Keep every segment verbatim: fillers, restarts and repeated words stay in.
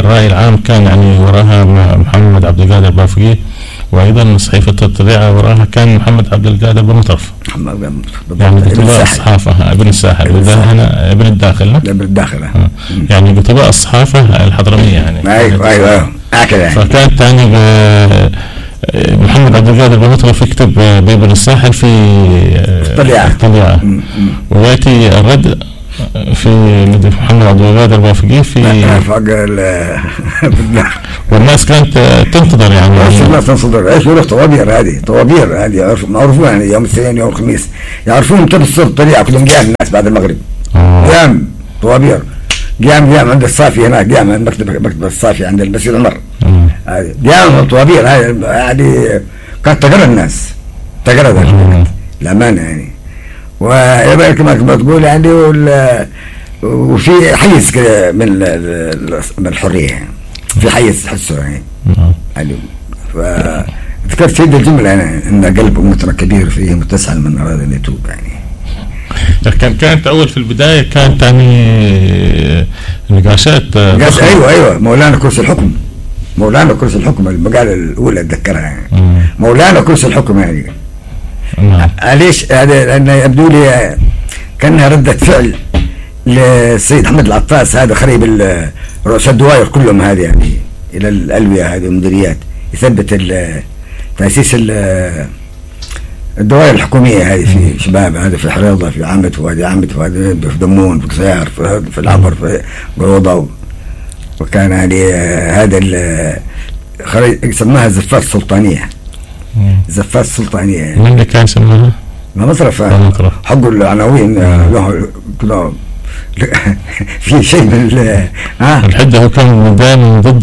الرأي العام كان يعني وراها محمد عبد القادر بافقيه، وأيضا صحيفة الطليعة وراها كان محمد عبد القادر بمطرف. يعني قطباء الصحافة ابن الساحل، وده هنا ابن الداخل. ابن الداخل آه. يعني قطباء الصحافة الحضرمية يعني. أيوه أيوه هكذا. فكانت يعني محمد عبد القادر بمطرف يكتب بابن الساحل في الطليعة الطليعة، ويأتي الرد في محمد عبد القادر بافقيه في فوق والناس كانت تنتظر يعني. ايش الناس تنتظر؟ ايش يقولوا طوابير هذه طوابير هذه معروفون يعني يوم الاثنين يوم الخميس يعرفون متى بالصبح الطريقة كلهم قيام الناس بعد المغرب. قيام طوابير قيام قيام عند الصافي هناك، قيام عند مكتب مكتب الصافي عند المسجد العمر. هذه قيام طوابير هذه كانت تقرا الناس تقرا ذلك الأمانة يعني. ويبقى كما كما تقول يعني وفي حيز كده من من الحرية يعني. في حيز تحسه يعني. يعني فذكرت في الجملة أنا إن قلب أمتنا كبير فيه متسع من أراد أن يتوب يعني. لكن كانت أول في البداية كانت يعني نقاشات. أيوة أيوة مولانا كرسي الحكم، مولانا كرسي الحكم المقالة الأولى أتذكرها يعني. مولانا كرسي الحكم يعني. ليش هذا؟ لأن يبدو لي كأنها ردة فعل للسيد أحمد العطاس، هذا خريب رؤساء الدوائر كلهم هذه يعني إلى الألوية هذه المديريات، يثبت تأسيس الدوائر الحكومية هذه في شباب، هذا في حريضة في عامة وهذه عامة وهذه في دمون في قصيار في العبر في قروضة. وكان هذه هذا خريب سماها الزفات السلطانية. زفات السلطانية يعني. من اللي كان سماها؟ ما مطرف حقوا العناوين له له في شيء من ها الحدة. هو كان دائما ضد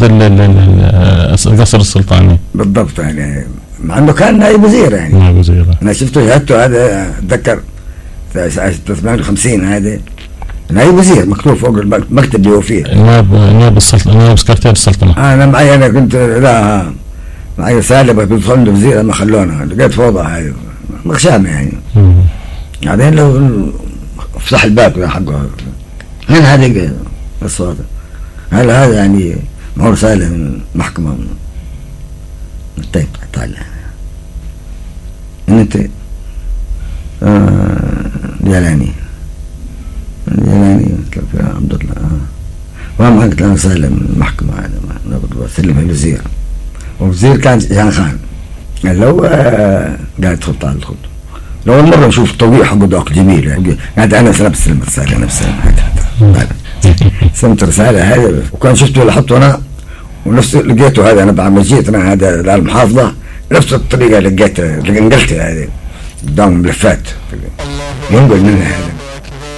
القصر السلطاني بالضبط يعني، مع انه كان نائب وزير يعني. نائب وزير انا شفته شهادته هذا اتذكر ثمانية وخمسين هذا نائب وزير مكتوب فوق المكتب اللي هو فيه نائب نائب السلطنة نائب سكرتير السلطنة. انا معي انا كنت لا معي سالبة بيدخل له وزير ما خلونا، لقيت فوضى هاي مخشامة يعني. بعدين لو فتح الباب يا حقه هين هذه الصوت هل هذا يعني معه رسالة من المحكمة طيب تعال ان انت جلاني جلاني يا عبد الله وما معك رسالة من المحكمة هذا بسلمها للوزير، ووزير كان جان خان قال له آه قاعد ادخل تعال ادخل. لو أول مرة نشوف التوقيع حقه ذاك جميل يعني. قاعد أنا سلمت سلمت الرسالة نفسها هذا سلمت الرسالة هذا، وكان شفته لحطه أنا ونفس لقيته هذا. أنا بعد ما جيت أنا هذا المحافظة نفس الطريقة لقيتها اللي نقلتها هذه قدام ملفات ينقل منها هذا.